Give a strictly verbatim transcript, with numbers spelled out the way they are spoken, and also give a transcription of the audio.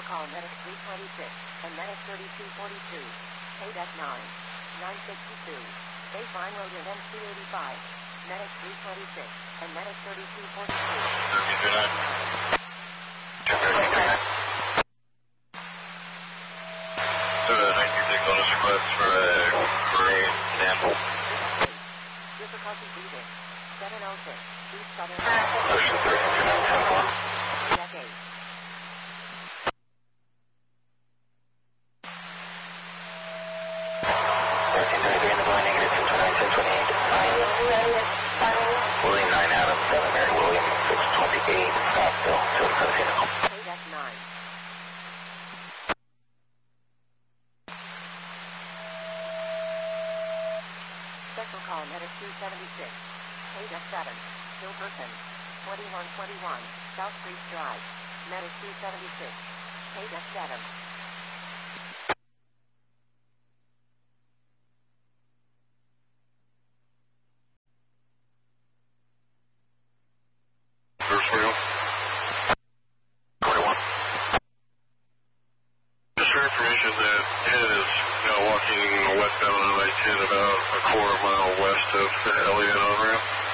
call Medic three twenty-six and Medic thirty-two forty-two. K D E C nine. nine sixty-two. Baseline Road in M C eighty-five. Medic three twenty-six and Medic thirty-two forty-two. So the nineteen six on his request for a grade sample. Difficulty breathing. seven oh six. East Southern. Ocean three two nine ten one. Deck eight. thirteen thirty-three in the blind, negative two twenty-nine, ten twenty-eight. William nine Adam, seven Mary William, six twenty-eight, Scottsville, two Casino. K D E C nine. Special call Medic two seventy-six. K D E C seven. Gilberton. twenty-one twenty-one. South Creek Drive. Medic two seventy-six. K D E C seven. First wheel. forty-one. Just for information that Ted is now walking westbound on I ten about a quarter mile west of the Elliott on ramp.